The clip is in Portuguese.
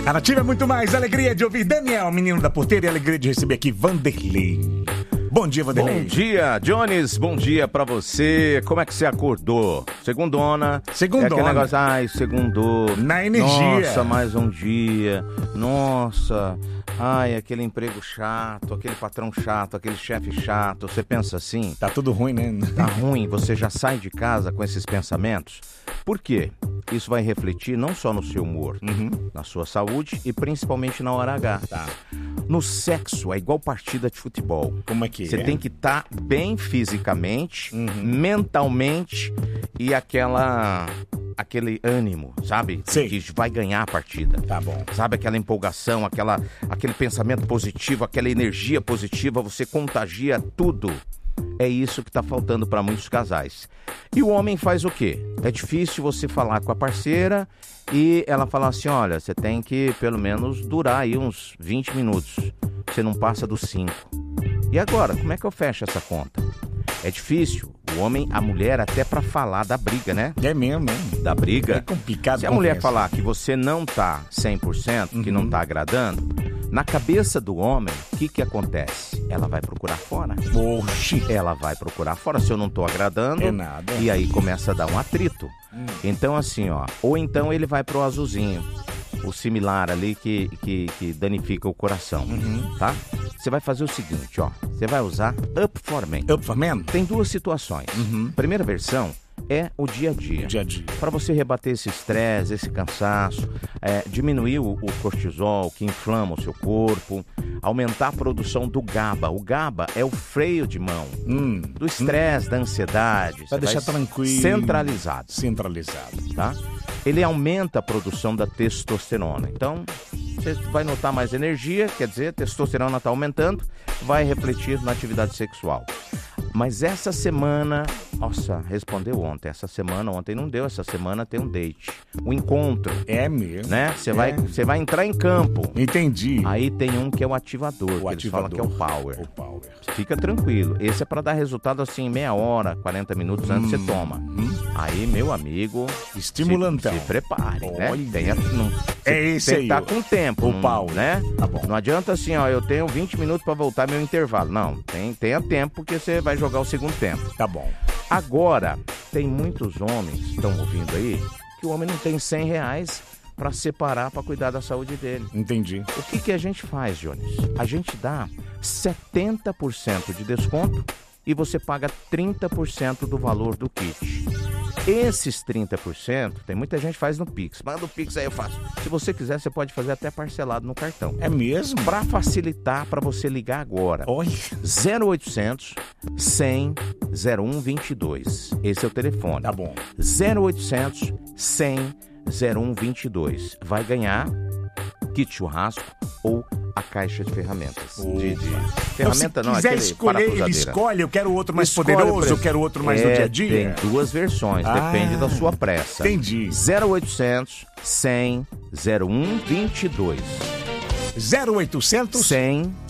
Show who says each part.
Speaker 1: A Nativa é muito mais alegria de ouvir Daniel, menino da porteira, e alegria de receber aqui Vanderlei. Bom dia, Vanderlei.
Speaker 2: Bom dia, Jones. Bom dia pra você. Como é que você acordou? Segundona.
Speaker 1: Segundona.
Speaker 2: É aquele negócio, ai, segundou.
Speaker 1: Na energia.
Speaker 2: Nossa, mais um dia. Nossa. Ai, aquele emprego chato, aquele patrão chato, aquele chefe chato. Você pensa assim?
Speaker 1: Tá tudo ruim, né?
Speaker 2: Tá ruim. Você já sai de casa com esses pensamentos? Por quê? Isso vai refletir não só no seu humor, na sua saúde e principalmente na hora H.
Speaker 1: Tá.
Speaker 2: No sexo é igual partida de futebol.
Speaker 1: Como é que
Speaker 2: Você tem que estar bem fisicamente, mentalmente e aquele ânimo, sabe?
Speaker 1: Sim.
Speaker 2: Que vai ganhar a partida.
Speaker 1: Tá bom.
Speaker 2: Sabe, aquela empolgação, aquele pensamento positivo, aquela energia positiva, você contagia tudo. É isso que tá faltando para muitos casais. E o homem faz o quê? É difícil você falar com a parceira e ela falar assim, olha, você tem que pelo menos durar aí uns 20 minutos. Você não passa dos 5. E agora, como é que eu fecho essa conta? É difícil. O homem, a mulher, até para falar da briga, né?
Speaker 1: É mesmo.
Speaker 2: Da briga.
Speaker 1: É complicado.
Speaker 2: Se a mulher falar que você não tá 100%, que não tá agradando, na cabeça do homem, o que acontece? Ela vai procurar fora.
Speaker 1: Oxi.
Speaker 2: Ela vai procurar fora se eu não tô agradando.
Speaker 1: É nada.
Speaker 2: E aí começa a dar um atrito. Então assim, ó. Ou então ele vai pro azulzinho. O similar ali que danifica o coração. Tá? Você vai fazer o seguinte, ó. Você vai usar Up for Men.
Speaker 1: Up for Men?
Speaker 2: Tem duas situações. Primeira versão é o dia a dia.
Speaker 1: Dia a dia.
Speaker 2: Para você rebater esse estresse, esse cansaço, diminuir o cortisol que inflama o seu corpo, aumentar a produção do GABA. O GABA é o freio de mão do estresse, da ansiedade.
Speaker 1: Pra deixar tranquilo.
Speaker 2: Centralizado. Tá? Ele aumenta a produção da testosterona. Então, você vai notar mais energia, quer dizer, a testosterona está aumentando, vai refletir na atividade sexual. Mas essa semana, nossa, respondeu ontem. Ontem não deu, essa semana tem um date. Um encontro.
Speaker 1: É mesmo.
Speaker 2: Né? Você vai entrar em campo.
Speaker 1: Entendi.
Speaker 2: Aí tem um que é o ativador, eles falam que é o power.
Speaker 1: O power.
Speaker 2: Fica tranquilo. Esse é para dar resultado assim, meia hora, 40 minutos antes você toma. Aí, meu amigo,
Speaker 1: estimulantão.
Speaker 2: Se prepare, né?
Speaker 1: Esse
Speaker 2: tem
Speaker 1: aí.
Speaker 2: que estar com tempo.
Speaker 1: O power,
Speaker 2: né?
Speaker 1: Tá bom.
Speaker 2: Não adianta assim, ó, eu tenho 20 minutos para voltar meu intervalo. Não, tenha tempo porque você vai jogar o segundo tempo.
Speaker 1: Tá bom.
Speaker 2: Agora, tem muitos homens que estão ouvindo aí que o homem não tem R$100 para separar para cuidar da saúde dele.
Speaker 1: Entendi.
Speaker 2: O que a gente faz, Jones? A gente dá 70% de desconto e você paga 30% do valor do kit. Esses 30%, tem muita gente que faz no Pix. Manda o Pix aí, eu faço. Se você quiser, você pode fazer até parcelado no cartão.
Speaker 1: É mesmo?
Speaker 2: Para facilitar, para você ligar agora.
Speaker 1: Oi.
Speaker 2: 0800 100 0122. Esse é o telefone.
Speaker 1: Tá bom.
Speaker 2: 0800 100 0122. Vai ganhar kit churrasco ou a caixa de ferramentas. De ferramenta
Speaker 1: então,
Speaker 2: não,
Speaker 1: se quiser
Speaker 2: aquele
Speaker 1: escolher, ele
Speaker 2: parafusadeira.
Speaker 1: escolhe, eu quero outro mais poderoso, eu quero outro mais do dia a dia.
Speaker 2: Tem duas versões, depende da sua pressa.
Speaker 1: Entendi.
Speaker 2: 0800 100 0122.
Speaker 1: 0800
Speaker 2: 100